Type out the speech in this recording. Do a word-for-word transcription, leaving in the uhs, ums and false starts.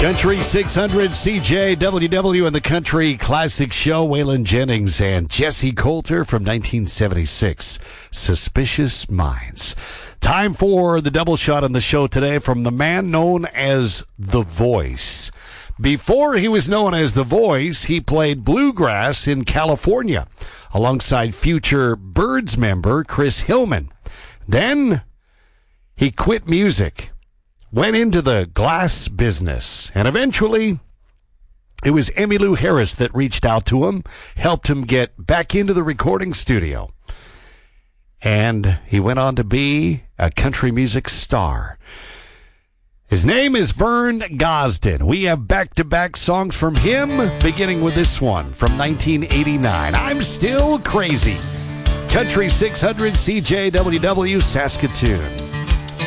Country six hundred C J W W and the Country Classic Show. Waylon Jennings and Jesse Coulter from nineteen seventy-six. Suspicious Minds. Time for the double shot on the show today from the man known as The Voice. Before he was known as The Voice, he played bluegrass in California alongside future Byrds member Chris Hillman. Then he quit music, went into the glass business, and eventually it was Emmylou Harris that reached out to him, helped him get back into the recording studio. And he went on to be a country music star. His name is Vern Gosdin. We have back-to-back songs from him, beginning with this one from nineteen eighty-nine. I'm Still Crazy. Country six hundred C J W W Saskatoon.